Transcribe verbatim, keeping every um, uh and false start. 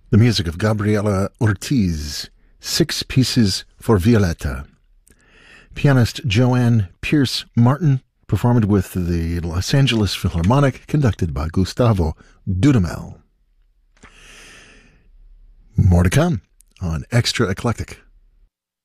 The music of Gabriela Ortiz, Six Pieces for Violetta. Pianist Joanne Pierce Martin performed with the Los Angeles Philharmonic, conducted by Gustavo Dudamel. More to come on Extra Eclectic.